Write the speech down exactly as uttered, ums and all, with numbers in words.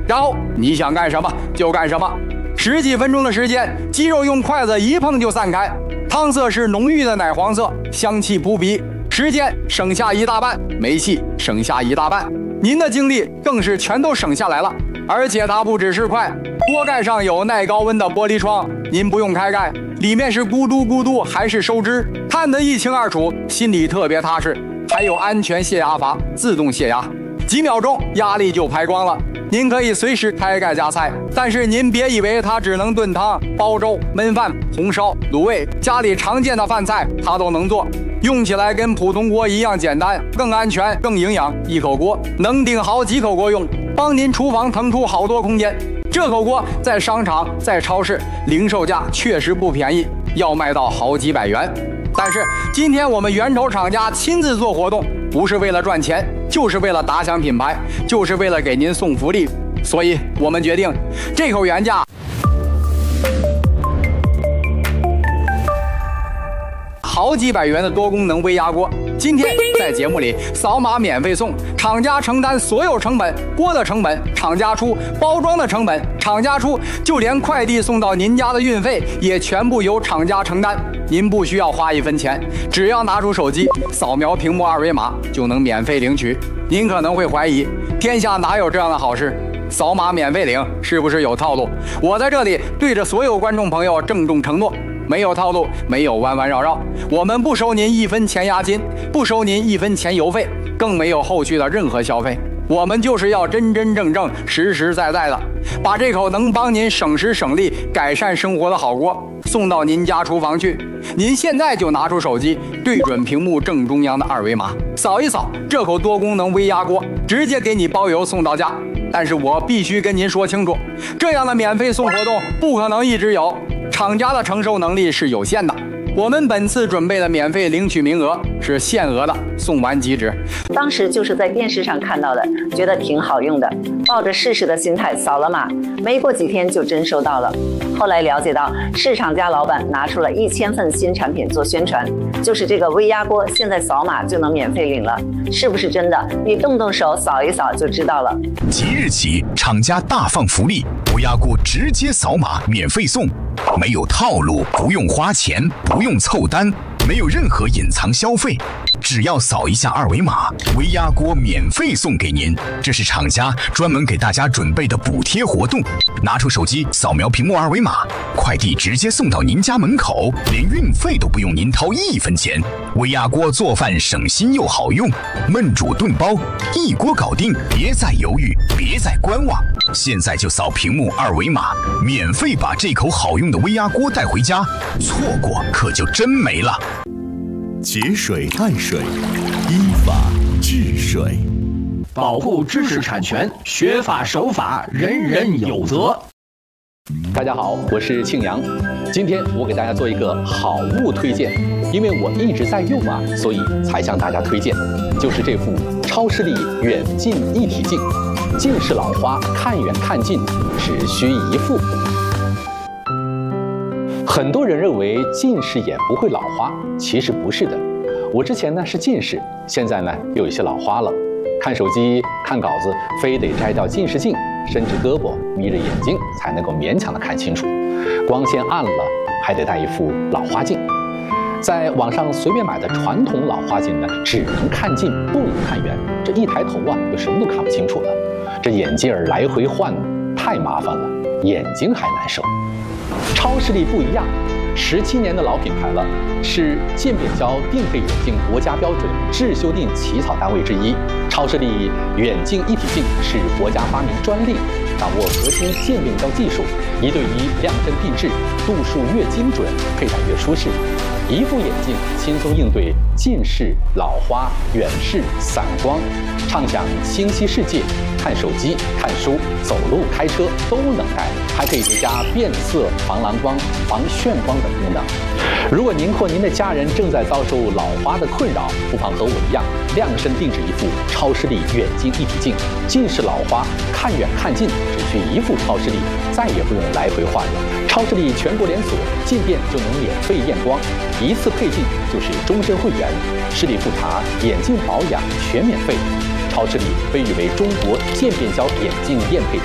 然后你想干什么就干什么。十几分钟的时间，鸡肉用筷子一碰就散开，汤色是浓郁的奶黄色，香气扑鼻，时间省下一大半，煤气省下一大半，您的精力更是全都省下来了。而且它不只是快，锅盖上有耐高温的玻璃窗，您不用开盖，里面是咕嘟咕嘟还是收汁，看得一清二楚，心里特别踏实。还有安全泄压阀，自动泄压，几秒钟压力就排光了。您可以随时开盖加菜，但是您别以为它只能炖汤、煲粥、焖饭、红烧、卤味，家里常见的饭菜它都能做，用起来跟普通锅一样简单，更安全、更营养。一口锅能顶好几口锅用，帮您厨房腾出好多空间。这口锅在商场、在超市零售价确实不便宜，要卖到好几百元。但是今天我们源头厂家亲自做活动，不是为了赚钱，就是为了打响品牌，就是为了给您送福利。所以我们决定，这口原价好几百元的多功能微压锅，今天在节目里扫码免费送，厂家承担所有成本，锅的成本厂家出，包装的成本厂家出，就连快递送到您家的运费也全部由厂家承担。您不需要花一分钱，只要拿出手机扫描屏幕二维码就能免费领取。您可能会怀疑，天下哪有这样的好事？扫码免费领是不是有套路？我在这里对着所有观众朋友郑重承诺，没有套路，没有弯弯绕绕，我们不收您一分钱押金，不收您一分钱邮费，更没有后续的任何消费。我们就是要真真正正、实实在在的，把这口能帮您省时省力、改善生活的好锅送到您家厨房去。您现在就拿出手机，对准屏幕正中央的二维码，扫一扫这口多功能微压锅，直接给你包邮送到家。但是我必须跟您说清楚，这样的免费送活动不可能一直有，厂家的承受能力是有限的。我们本次准备的免费领取名额是限额的，送完即止。 当时就是在电视上看到的，觉得挺好用的，抱着试试的心态扫了码，没过几天就真收到了。后来了解到，市场家老板拿出了一千份新产品做宣传，就是这个微压锅，现在扫码就能免费领了，是不是真的？你动动手扫一扫就知道了。 即日起，厂家大放福利，微压锅直接扫码免费送，没有套路，不用花钱，不用凑单，没有任何隐藏消费，只要扫一下二维码，微压锅免费送给您。这是厂家专门给大家准备的补贴活动，拿出手机扫描屏幕二维码，快递直接送到您家门口，连运费都不用您掏一分钱。微压锅做饭省心又好用，焖煮炖煲一锅搞定，别再犹豫，别再观望，现在就扫屏幕二维码，免费把这口好用的微压锅带回家，错过可就真没了。 节水爱水，依法治水， 保护知识产权，学法守法，人人有责。 大家好，我是庆阳，今天我给大家做一个好物推荐，因为我一直在用啊，所以才向大家推荐，就是这副超视力远近一体镜，近视老花看远看近只需一副。很多人认为近视眼不会老花，其实不是的。我之前呢是近视，现在呢又有些老花了。看手机、看稿子，非得摘掉近视镜，伸直胳膊，眯着眼睛，才能够勉强的看清楚。光线暗了，还得戴一副老花镜。在网上随便买的传统老花镜呢，只能看近，不能看远。这一抬头啊，就什么都看不清楚了。这眼镜儿来回换，太麻烦了，眼睛还难受。超视力不一样，十七年的老品牌了，是渐变焦定配眼镜国家标准质修订起草单位之一。超视力远近一体镜是国家发明专利，掌握核心渐变焦技术，一对一量身定制，度数越精准，佩戴越舒适。一副眼镜轻松应对近视、老花、远视、散光，畅享清晰世界，看手机、看书、走路、开车都能戴，还可以叠加变色、防蓝光、防眩光等功能。如果您或您的家人正在遭受老花的困扰，不妨和我一样，量身定制一副超视力远近一体镜，近视老花看远看近只需一副超视力，再也不用来回换了。超视力全国连锁，进店就能免费验光，一次配镜就是终身会员，视力复查、眼镜保养全免费。超视力被誉为中国渐变焦眼镜验配